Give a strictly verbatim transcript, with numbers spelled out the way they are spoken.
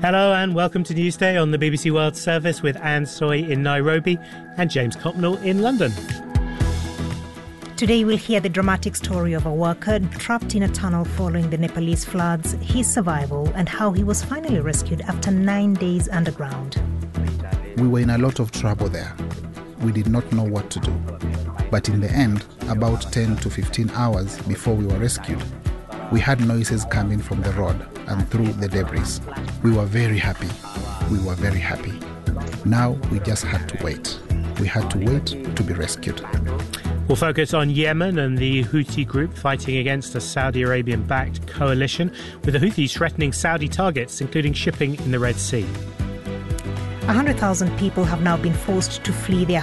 Hello and welcome to Newsday on the B B C World Service with Anne Soy in Nairobi and James Copnell in London. Today we'll hear the dramatic story of a worker trapped in a tunnel following the Nepalese floods, his survival and how he was finally rescued after nine days underground. We were in a lot of trouble there. We did not know what to do. But in the end, about ten to fifteen hours before we were rescued, we had noises coming from the road and through the debris. We were very happy. We were very happy. Now we just had to wait. We had to wait to be rescued. We'll focus on Yemen and the Houthi group fighting against a Saudi Arabian-backed coalition, with the Houthis threatening Saudi targets, including shipping in the Red Sea. one hundred thousand people have now been forced to flee their